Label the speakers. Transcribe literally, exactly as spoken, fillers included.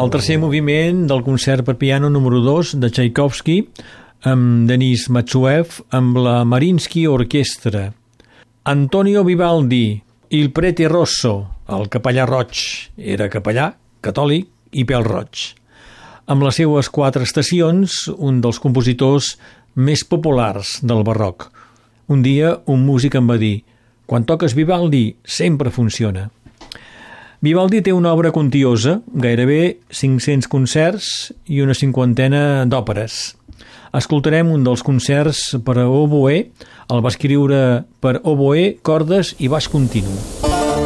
Speaker 1: el tercer moviment del concert per piano número dos de Tchaikovsky amb Denis Matsuev amb la Mariinsky Orquestra. Antonio Vivaldi, Il Prete Rosso, el capellà roig, era capellà, catòlic i pèl roig. Amb les seues quatre estacions, un dels compositors més populars del barroc. Un dia un músic em va dir: quan toques Vivaldi sempre funciona. Vivaldi té una obra quantiosa, gairebé cinc-cents concerts i una cinquantena d'òperes. Escoltarem un dels concerts per a oboè, el va escriure per oboè, cordes i baix continu.